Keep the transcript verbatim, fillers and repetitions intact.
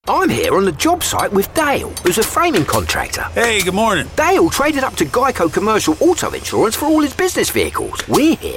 I'm here on the job site with Dale, who's a framing contractor. Hey, good morning. Dale traded up to Geico Commercial Auto Insurance for all his business vehicles. We're here